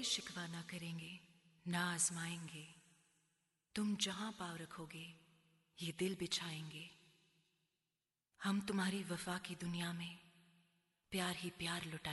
कोई शिकवा ना करेंगे, ना आजमाएंगे। तुम जहां पाँव रखोगे ये दिल बिछाएंगे। हम तुम्हारी वफा की दुनिया में प्यार ही प्यार लुटाएंगे।